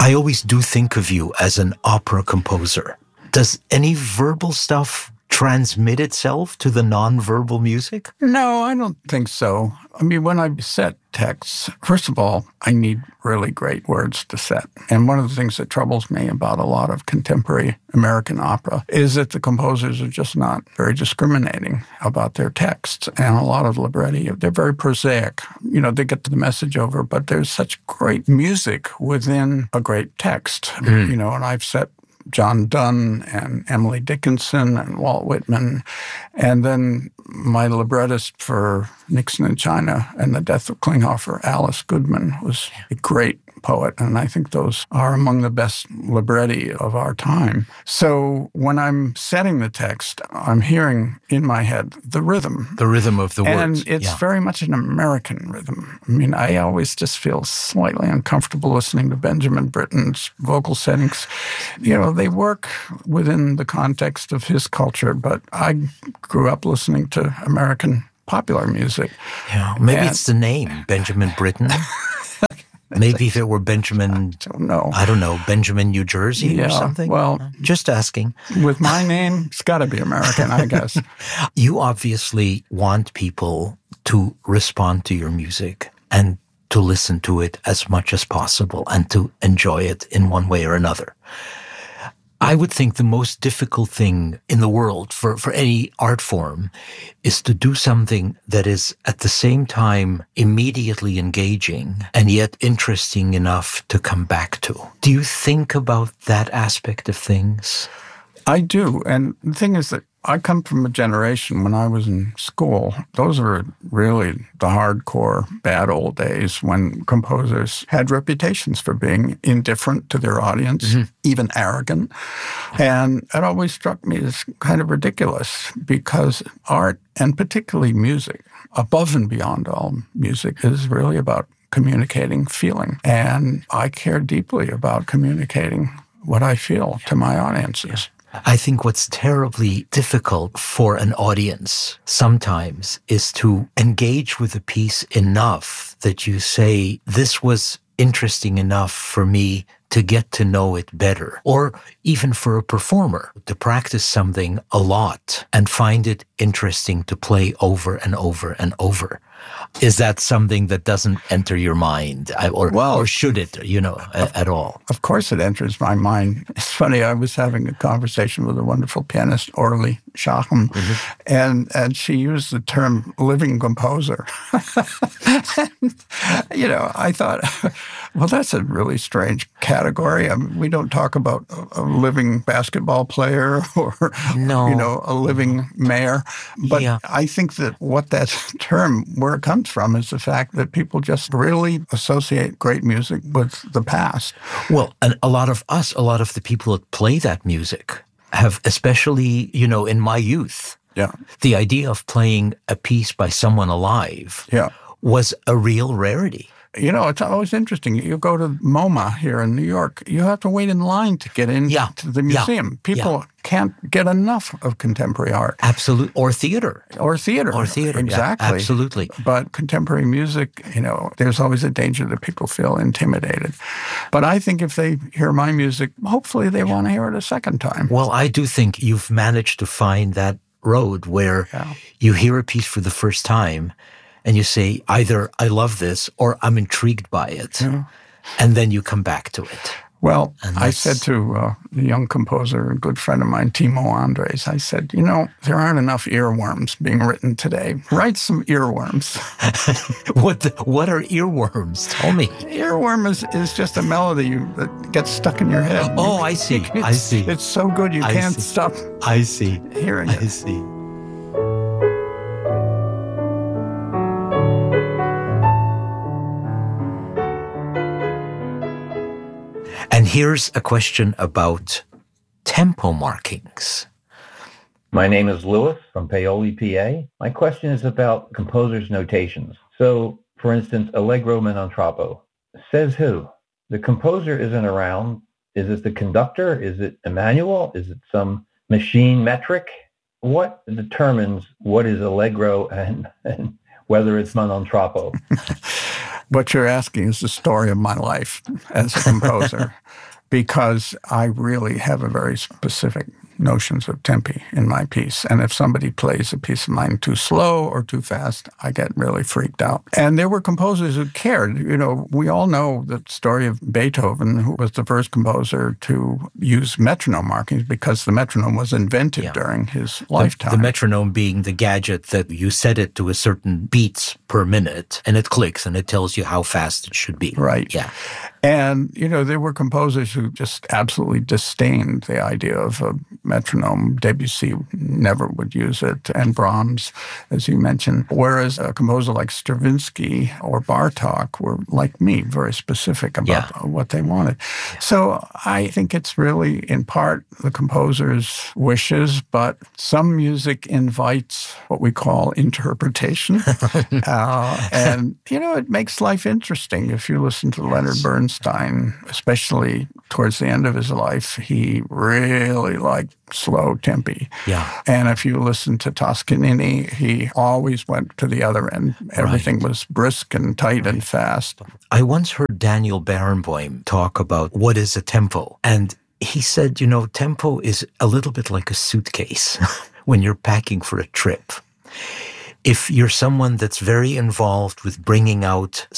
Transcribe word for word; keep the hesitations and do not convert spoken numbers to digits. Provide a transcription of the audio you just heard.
I always do think of you as an opera composer. Does any verbal stuff transmit itself to the non-verbal music? No, I don't think so. I mean, when I set texts, first of all, I need really great words to set. And one of the things that troubles me about a lot of contemporary American opera is that the composers are just not very discriminating about their texts. And a lot of libretti, they're very prosaic. You know, they get the message over, but there's such great music within a great text. Mm. You know, and I've set John Donne and Emily Dickinson and Walt Whitman. And then my librettist for Nixon in China and the Death of Klinghoffer, Alice Goodman, was a great poet. And I think those are among the best libretti of our time. So when I'm setting the text, I'm hearing in my head the rhythm. The rhythm of the words. And it's yeah. very much an American rhythm. I mean, I always just feel slightly uncomfortable listening to Benjamin Britten's vocal settings. You know, they work within the context of his culture, but I grew up listening to American popular music. Yeah, maybe and, it's the name, Benjamin Britten. Maybe if it were Benjamin, I don't know. I don't know, Benjamin, New Jersey yeah, or something? Well, just asking. With my name, it's got to be American, I guess. You obviously want people to respond to your music and to listen to it as much as possible and to enjoy it in one way or another. I would think the most difficult thing in the world for, for any art form is to do something that is at the same time immediately engaging and yet interesting enough to come back to. Do you think about that aspect of things? I do. And the thing is that I come from a generation when I was in school. Those were really the hardcore bad old days when composers had reputations for being indifferent to their audience, mm-hmm. even arrogant. And it always struck me as kind of ridiculous because art, and particularly music, above and beyond all music, is really about communicating feeling. And I care deeply about communicating what I feel to my audiences. I think what's terribly difficult for an audience sometimes is to engage with a piece enough that you say, this was interesting enough for me to get to know it better. Or even for a performer to practice something a lot and find it interesting to play over and over and over. Is that something that doesn't enter your mind? Or, well, or should it, you know, at, at all? Of course it enters my mind. It's funny, I was having a conversation with a wonderful pianist, Orly Shaham, mm-hmm. and, and she used the term living composer. and, you know, I thought, well, that's a really strange category. I mean, we don't talk about a, a living basketball player or, no. you know, a living mayor. But yeah. I think that what that term, where it comes from, is the fact that people just really associate great music with the past. Well, and a lot of us, a lot of the people that play that music have, especially, you know, in my youth, yeah. the idea of playing a piece by someone alive yeah. was a real rarity. You know, it's always interesting. You go to MoMA here in New York, you have to wait in line to get into yeah. the museum. Yeah. People yeah. can't get enough of contemporary art. Absolutely. Or theater. Or theater. Or theater. Exactly. Yeah, absolutely. But contemporary music, you know, there's always a danger that people feel intimidated. But I think if they hear my music, hopefully they want to hear it a second time. Well, I do think you've managed to find that road where yeah. you hear a piece for the first time and you say, either I love this or I'm intrigued by it. Yeah. And then you come back to it. Well, I said to uh, the young composer, a good friend of mine, Timo Andres, I said, you know, there aren't enough earworms being written today. Write some earworms. what the, what are earworms? Tell me. Earworm is, is just a melody that gets stuck in your head. Oh, I see. I see. It's so good you I can't see. stop I see. hearing it. I see. And here's a question about tempo markings. My name is Louis from Paoli, P A. My question is about composers' notations. So, for instance, Allegro ma non troppo. Says who? The composer isn't around. Is it the conductor? Is it a manual? Is it some machine metric? What determines what is Allegro and, and whether it's ma non troppo? What you're asking is the story of my life as a composer, because I really have a very specific notions of tempi in my piece. And if somebody plays a piece of mine too slow or too fast, I get really freaked out. And there were composers who cared. You know, we all know the story of Beethoven, who was the first composer to use metronome markings because the metronome was invented yeah. during his lifetime. The, the metronome being the gadget that you set it to a certain beats per minute, and it clicks, and it tells you how fast it should be. Right. Yeah. And, you know, there were composers who just absolutely disdained the idea of a metronome. Debussy never would use it, and Brahms, as you mentioned. Whereas a composer like Stravinsky or Bartók were, like me, very specific about yeah. what they wanted. Yeah. So I think it's really, in part, the composer's wishes, but some music invites what we call interpretation. uh, and, you know, it makes life interesting. If you listen to yes. Leonard Bernstein, especially towards the end of his life, he really liked slow tempi. Yeah. And if you listen to Toscanini, he always went to the other end. Everything right. was brisk and tight right. and fast. I once heard Daniel Barenboim talk about what is a tempo. And he said, you know, tempo is a little bit like a suitcase when you're packing for a trip. If you're someone that's very involved with bringing out